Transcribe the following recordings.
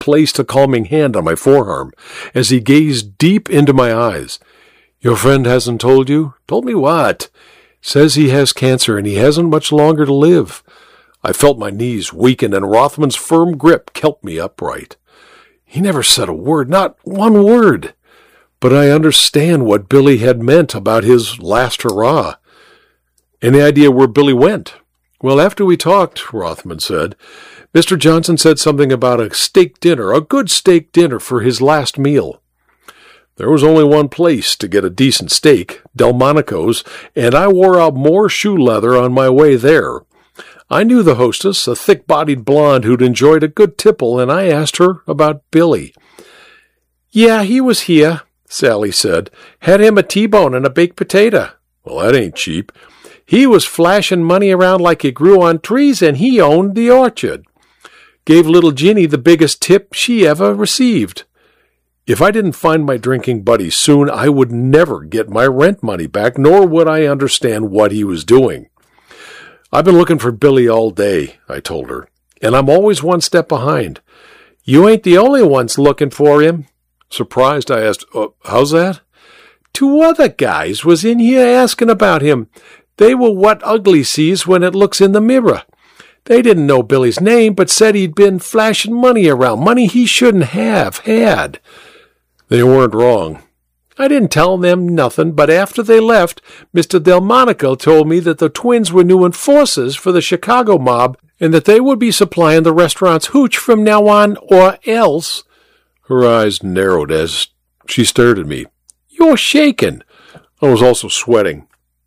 placed a calming hand on my forearm as he gazed deep into my eyes. "Your friend hasn't told you?" "Told me what?" "Says he has cancer and he hasn't much longer to live." I felt my knees weaken and Rothman's firm grip kept me upright. He never said a word, not one word. But I understand what Billy had meant about his last hurrah. Any idea where Billy went? "Well, after we talked," Rothman said, "Mr. Johnson said something about a steak dinner, a good steak dinner for his last meal. There was only one place to get a decent steak, Delmonico's, and I wore out more shoe leather on my way there. I knew the hostess, a thick-bodied blonde who'd enjoyed a good tipple, and I asked her about Billy. "Yeah, he was here," Sally said. "Had him a T-bone and a baked potato." "Well, that ain't cheap." "He was flashing money around like it grew on trees, and he owned the orchard. Gave little Ginny the biggest tip she ever received." If I didn't find my drinking buddy soon, I would never get my rent money back, nor would I understand what he was doing. "I've been looking for Billy all day," I told her, "and I'm always one step behind." "You ain't the only ones looking for him." Surprised, I asked, "How's that?" "Two other guys was in here asking about him. They were what ugly sees when it looks in the mirror. They didn't know Billy's name, but said he'd been flashing money around, money he shouldn't have had." They weren't wrong. I didn't tell them nothing, but after they left, Mr. Delmonico told me that the twins were new enforcers for the Chicago mob and that they would be supplying the restaurant's hooch from now on, or else. Her eyes narrowed as she stared at me. "You're shaking." I was also sweating.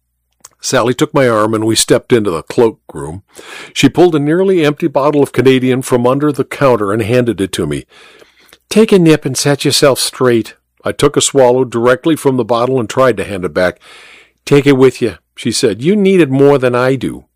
Sally took my arm and we stepped into the cloakroom. She pulled a nearly empty bottle of Canadian from under the counter and handed it to me. "Take a nip and set yourself straight." I took a swallow directly from the bottle and tried to hand it back. "Take it with you," she said. "You need it more than I do."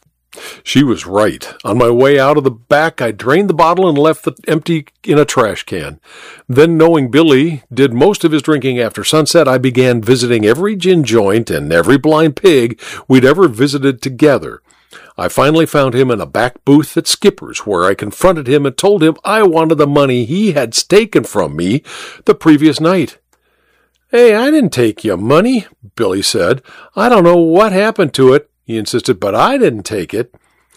She was right. On my way out of the back, I drained the bottle and left it empty in a trash can. Then, knowing Billy did most of his drinking after sunset, I began visiting every gin joint and every blind pig we'd ever visited together. I finally found him in a back booth at Skipper's, where I confronted him and told him I wanted the money he had taken from me the previous night. "Hey, I didn't take your money," Billy said. "I don't know what happened to it," he insisted, "but I didn't take it."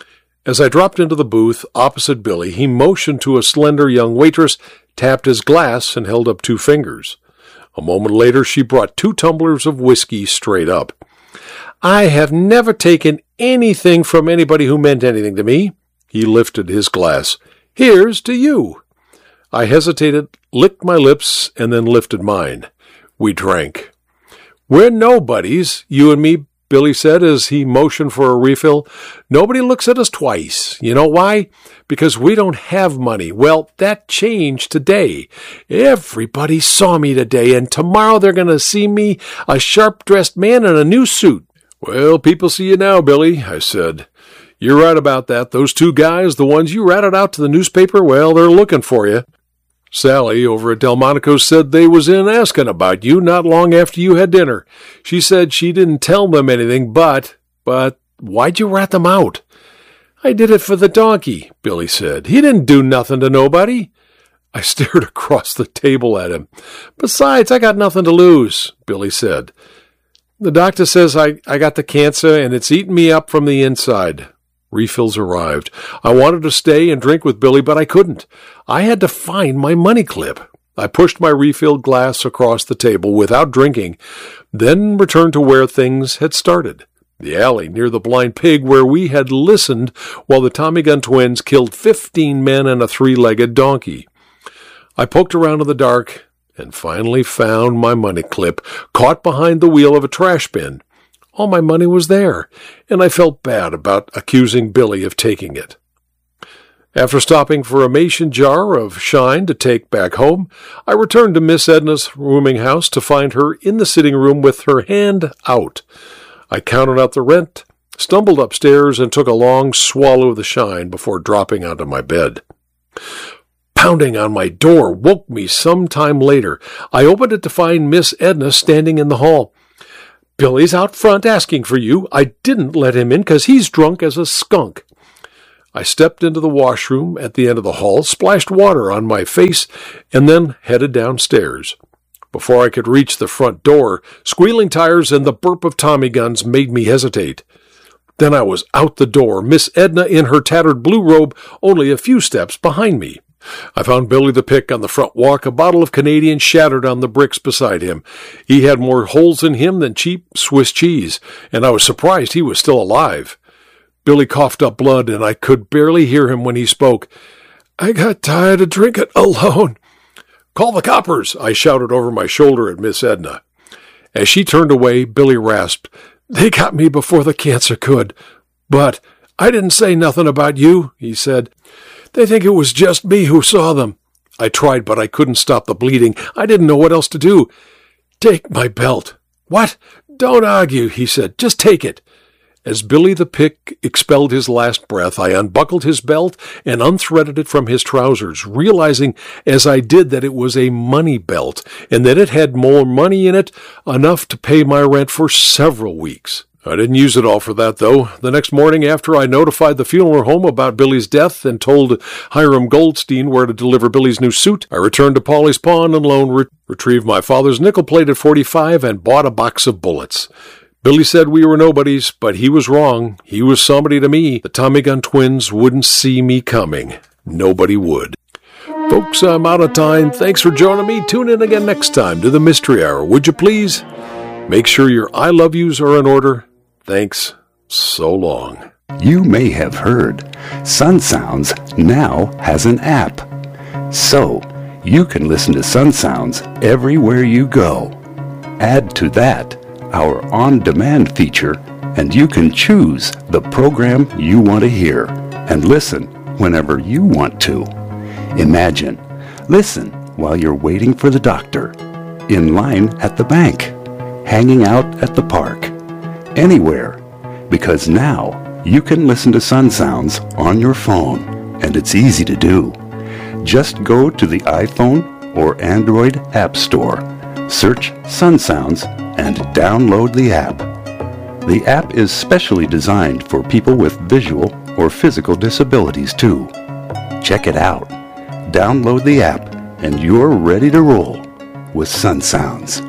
As I dropped into the booth opposite Billy, he motioned to a slender young waitress, tapped his glass, and held up 2 fingers. A moment later, she brought 2 tumblers of whiskey straight up. "I have never taken anything from anybody who meant anything to me." He lifted his glass. "Here's to you." I hesitated, licked my lips, and then lifted mine. We drank. "We're nobodies, you and me," Billy said as he motioned for a refill. "Nobody looks at us twice. You know why? Because we don't have money. Well, that changed today. Everybody saw me today, and tomorrow they're going to see me, a sharp-dressed man in a new suit." "Well, people see you now, Billy," I said. "You're right about that. Those 2 guys, the ones you ratted out to the newspaper, well, they're looking for you. Sally over at Delmonico's said they was in asking about you not long after you had dinner. She said she didn't tell them anything, but why'd you rat them out?" "I did it for the donkey," Billy said. "He didn't do nothing to nobody." I stared across the table at him. "Besides, I got nothing to lose," Billy said. "The doctor says I got the cancer and it's eating me up from the inside." Refills arrived. I wanted to stay and drink with Billy, but I couldn't. I had to find my money clip. I pushed my refilled glass across the table without drinking, then returned to where things had started. The alley near the blind pig where we had listened while the Tommy Gun twins killed 15 men and a 3-legged donkey. I poked around in the dark and finally found my money clip, caught behind the wheel of a trash bin. All my money was there, and I felt bad about accusing Billy of taking it. After stopping for a mason jar of shine to take back home, I returned to Miss Edna's rooming house to find her in the sitting room with her hand out. I counted out the rent, stumbled upstairs, and took a long swallow of the shine before dropping onto my bed. Pounding on my door woke me some time later. I opened it to find Miss Edna standing in the hall. "Billy's out front asking for you. I didn't let him in 'cause he's drunk as a skunk." I stepped into the washroom at the end of the hall, splashed water on my face, and then headed downstairs. Before I could reach the front door, squealing tires and the burp of Tommy guns made me hesitate. Then I was out the door, Miss Edna in her tattered blue robe only a few steps behind me. I found Billy the Pick on the front walk, a bottle of Canadian shattered on the bricks beside him. He had more holes in him than cheap Swiss cheese, and I was surprised he was still alive. Billy coughed up blood, and I could barely hear him when he spoke. "I got tired of drinking alone." "Call the coppers," I shouted over my shoulder at Miss Edna. As she turned away, Billy rasped, "They got me before the cancer could. But I didn't say nothing about you," he said. "They think it was just me who saw them." I tried, but I couldn't stop the bleeding. I didn't know what else to do. "Take my belt." "What? Don't argue," he said. "Just take it." As Billy the Pick expelled his last breath, I unbuckled his belt and unthreaded it from his trousers, realizing as I did that it was a money belt and that it had more money in it, enough to pay my rent for several weeks. I didn't use it all for that, though. The next morning, after I notified the funeral home about Billy's death and told Hiram Goldstein where to deliver Billy's new suit, I returned to Paulie's Pawn and Loan, retrieved my father's nickel-plated .45, and bought a box of bullets. Billy said we were nobodies, but he was wrong. He was somebody to me. The Tommy Gun twins wouldn't see me coming. Nobody would. Folks, I'm out of time. Thanks for joining me. Tune in again next time to the Mystery Hour, would you please? Make sure your I love yous are in order. Thanks so long. You may have heard Sun Sounds now has an app. So you can listen to Sun Sounds everywhere you go. Add to that our on-demand feature, and you can choose the program you want to hear and listen whenever you want to. Imagine, listen while you're waiting for the doctor, in line at the bank, hanging out at the park, anywhere, because now you can listen to Sun Sounds on your phone, and it's easy to do. Just go to the iPhone or Android App Store, search Sun Sounds, and download the app. The app is specially designed for people with visual or physical disabilities too. Check it out. Download the app and you're ready to roll with Sun Sounds.